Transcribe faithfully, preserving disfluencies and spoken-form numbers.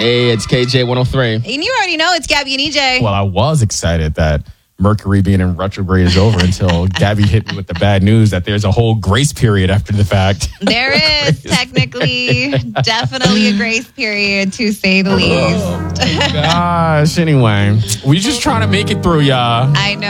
Hey, it's K J one oh three. And you already know it's Gabby and E J. Well, I was excited that Mercury being in retrograde is over until Gabby hit me with the bad news that there's a whole grace period after the fact. There is technically definitely a grace period, to say the least. Oh, gosh. Anyway, we just trying to make it through, y'all. I know.